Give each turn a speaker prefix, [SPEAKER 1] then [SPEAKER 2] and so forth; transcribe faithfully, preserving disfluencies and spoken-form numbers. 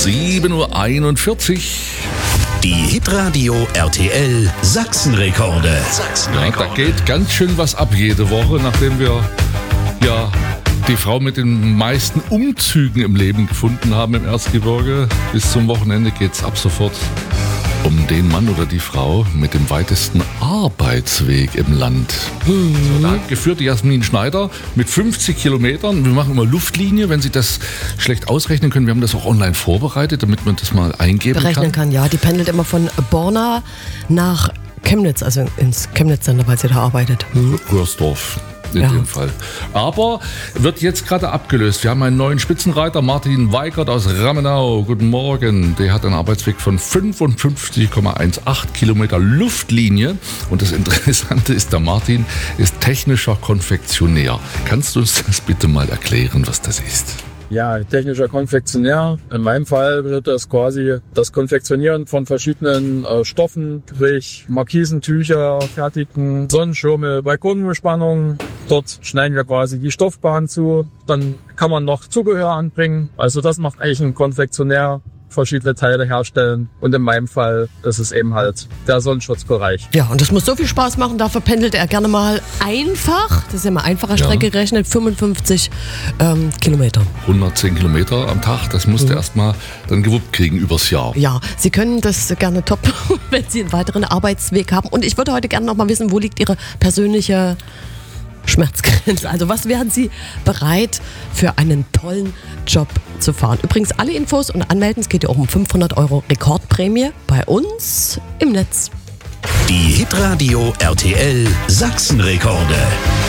[SPEAKER 1] sieben Uhr einundvierzig.
[SPEAKER 2] Die Hitradio R T L Sachsenrekorde.
[SPEAKER 1] Ja, da geht ganz schön was ab jede Woche, nachdem wir ja die Frau mit den meisten Umzügen im Leben gefunden haben im Erzgebirge. Bis zum Wochenende geht's ab sofort um den Mann oder die Frau mit dem weitesten Arbeitsweg im Land. Mhm. So, da hat geführt die Jasmin Schneider mit fünfzig Kilometern. Wir machen immer Luftlinie, wenn Sie das schlecht ausrechnen können. Wir haben das auch online vorbereitet, damit man das mal eingeben
[SPEAKER 3] berechnen kann. kann. Ja, die pendelt immer von Borna nach Chemnitz, also ins Chemnitz-Sender, weil sie da arbeitet.
[SPEAKER 1] Mhm. Röhrsdorf. In ja. dem Fall. Aber wird jetzt gerade abgelöst. Wir haben einen neuen Spitzenreiter, Martin Weigert aus Rammenau. Guten Morgen. Der hat einen Arbeitsweg von fünfundfünfzig Komma achtzehn Kilometer Luftlinie. Und das Interessante ist, der Martin ist technischer Konfektionär. Kannst du uns das bitte mal erklären, was das ist?
[SPEAKER 4] Ja, technischer Konfektionär. In meinem Fall bedeutet das quasi das Konfektionieren von verschiedenen äh, Stoffen, sprich Markisentücher, fertigen Sonnenschirme, Balkonbespannung. Dort schneiden wir quasi die Stoffbahn zu. Dann kann man noch Zubehör anbringen. Also das macht eigentlich ein Konfektionär. Verschiedene Teile herstellen und in meinem Fall ist es eben halt der Sonnenschutzbereich.
[SPEAKER 3] Ja, und das muss so viel Spaß machen, dafür pendelt er gerne mal einfach, das ist ja mal einfacher Strecke ja. gerechnet, fünfundfünfzig ähm, Kilometer.
[SPEAKER 1] hundertzehn Kilometer am Tag, das musst mhm. du erstmal dann gewuppt kriegen übers Jahr.
[SPEAKER 3] Ja, Sie können das gerne toppen, wenn Sie einen weiteren Arbeitsweg haben. Und ich würde heute gerne noch mal wissen, wo liegt Ihre persönliche Schmerzgrenze? Also was wären Sie bereit für einen tollen Job zu fahren? Übrigens alle Infos und Anmelden, es geht ja auch um fünfhundert Euro Rekordprämie bei uns im Netz.
[SPEAKER 2] Die Hitradio R T L Sachsenrekorde.